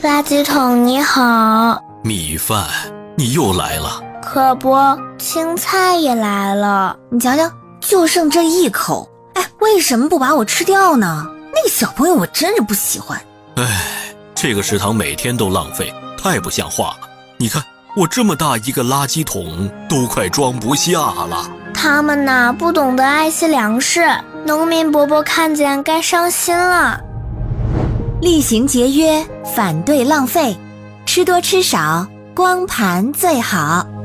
垃圾桶你好。 米饭，你又来了。 可不，青菜也来了。 你瞧瞧，就剩这一口，哎，为什么不把我吃掉呢？那个小朋友我真是不喜欢。 哎，这个食堂每天都浪费，太不像话了。你看，我这么大一个垃圾桶都快装不下了。 他们呐，不懂得爱惜粮食，农民伯伯看见该伤心了。 厉行节约，反对浪费，吃多吃少，光盘最好。